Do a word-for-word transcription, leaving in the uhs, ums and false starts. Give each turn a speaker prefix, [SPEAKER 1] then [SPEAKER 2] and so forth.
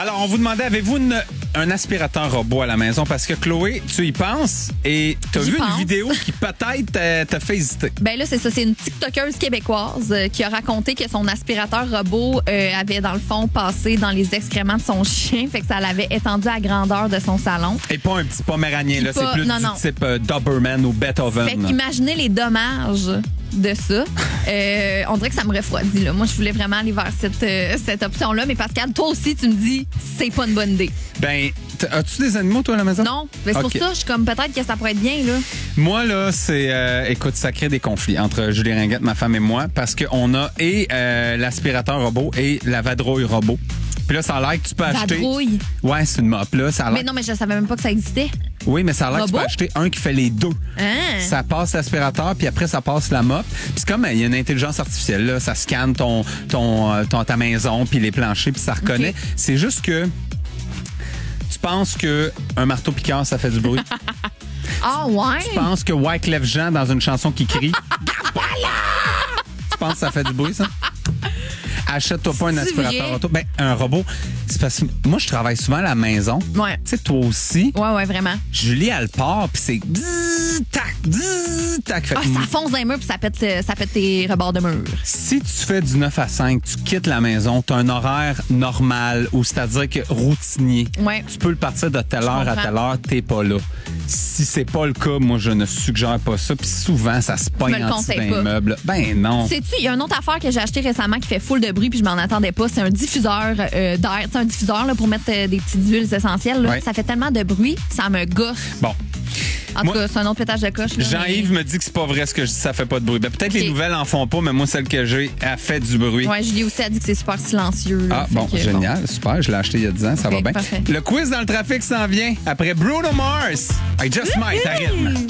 [SPEAKER 1] Alors, on vous demandait, avez-vous une, un aspirateur robot à la maison? Parce que Chloé, tu y penses et tu as
[SPEAKER 2] J'y
[SPEAKER 1] vu
[SPEAKER 2] pense.
[SPEAKER 1] une vidéo qui peut-être euh, t'a fait hésiter.
[SPEAKER 2] Ben là, c'est ça. C'est une TikTokeuse québécoise euh, qui a raconté que son aspirateur robot euh, avait, dans le fond, passé dans les excréments de son chien. Fait que ça l'avait étendu à grandeur de son salon.
[SPEAKER 1] Et pas un petit poméranien,
[SPEAKER 2] Puis
[SPEAKER 1] là,
[SPEAKER 2] pas-
[SPEAKER 1] c'est plus
[SPEAKER 2] non,
[SPEAKER 1] du
[SPEAKER 2] non.
[SPEAKER 1] type euh, Doberman ou Beethoven.
[SPEAKER 2] Fait qu'imaginez les dommages de ça. Euh, on dirait que ça me refroidit. Là. Moi, je voulais vraiment aller vers cette, euh, cette option-là. Mais Pascal, toi aussi, tu me dis c'est pas une bonne idée.
[SPEAKER 1] Ben, t- as-tu des animaux, toi, à la maison?
[SPEAKER 2] Non. Mais c'est
[SPEAKER 1] Ok.
[SPEAKER 2] pour ça, je suis comme peut-être que ça pourrait être bien. Là.
[SPEAKER 1] Moi, là, c'est... euh, écoute, ça crée des conflits entre Julie Ringuette, ma femme et moi, parce qu'on a et euh, l'aspirateur robot et la vadrouille robot. Puis là, ça a l'air que tu peux acheter...
[SPEAKER 2] Vadrouille.
[SPEAKER 1] Ouais, c'est une mop, là. Ça a l'air...
[SPEAKER 2] Mais non, mais je savais même pas que ça existait.
[SPEAKER 1] Oui, mais ça a l'air que tu peux
[SPEAKER 2] Robot?
[SPEAKER 1] acheter un qui fait les deux.
[SPEAKER 2] Hein?
[SPEAKER 1] Ça passe l'aspirateur, puis après, ça passe la mop. Puis c'est comme, il y a une intelligence artificielle, là. Ça scanne ton, ton, euh, ton, ta maison, puis les planchers, puis ça reconnaît.
[SPEAKER 2] Ok.
[SPEAKER 1] C'est juste que tu penses que un marteau-piqueur, ça fait du bruit.
[SPEAKER 2] Ah ouais?
[SPEAKER 1] Tu penses que Wyclef Jean, dans une chanson qui crie... Tu penses que ça fait du bruit, ça? Achète-toi pas un
[SPEAKER 2] C'est
[SPEAKER 1] aspirateur
[SPEAKER 2] vrai?
[SPEAKER 1] auto. Ben, un robot. C'est parce que moi, je travaille souvent à la maison.
[SPEAKER 2] Ouais.
[SPEAKER 1] Tu sais, toi aussi.
[SPEAKER 2] Ouais, ouais, vraiment.
[SPEAKER 1] Julie, elle part, puis c'est... bzzz, tac, bzzz, tac. Fait
[SPEAKER 2] Ah,
[SPEAKER 1] que
[SPEAKER 2] ça fonce dans les murs puis ça pète, euh, ça pète tes rebords de mur.
[SPEAKER 1] si tu fais du neuf à cinq, tu quittes la maison, tu as un horaire normal, ou c'est-à-dire que routinier.
[SPEAKER 2] Ouais.
[SPEAKER 1] Tu peux le partir de telle heure à
[SPEAKER 2] comprends.
[SPEAKER 1] telle heure, t'es pas là. Si c'est pas le cas, moi, je ne suggère pas ça. Puis souvent, ça se
[SPEAKER 2] me
[SPEAKER 1] pogne
[SPEAKER 2] le
[SPEAKER 1] en dessous
[SPEAKER 2] conseilles
[SPEAKER 1] d'un
[SPEAKER 2] pas.
[SPEAKER 1] meuble. Ben non.
[SPEAKER 2] Sais-tu, il y a une autre affaire que j'ai acheté récemment qui fait full de bruit puis je m'en attendais pas. C'est un diffuseur euh, d'air. C'est un diffuseur là, pour mettre euh, des petites huiles essentielles. là.
[SPEAKER 1] Ouais.
[SPEAKER 2] Ça fait tellement de bruit, ça me gosse.
[SPEAKER 1] Bon.
[SPEAKER 2] En
[SPEAKER 1] Moi-
[SPEAKER 2] tout cas, c'est un autre pétage de coche. là,
[SPEAKER 1] Jean-Yves
[SPEAKER 2] mais-
[SPEAKER 1] me dit que c'est pas vrai ce que je dis, ça fait pas de bruit. Ben, peut-être
[SPEAKER 2] Ok.
[SPEAKER 1] les nouvelles en font pas, mais moi, celle que j'ai, elle fait du bruit.
[SPEAKER 2] Ouais, Julie aussi a dit que c'est super silencieux. là.
[SPEAKER 1] Ah,
[SPEAKER 2] Fait
[SPEAKER 1] bon,
[SPEAKER 2] que,
[SPEAKER 1] génial, super. Je l'ai acheté il y a dix ans, ça
[SPEAKER 2] Ok,
[SPEAKER 1] va bien.
[SPEAKER 2] parfait.
[SPEAKER 1] Le quiz dans le trafic s'en vient après Bruno Mars. I Just Might, à rythme.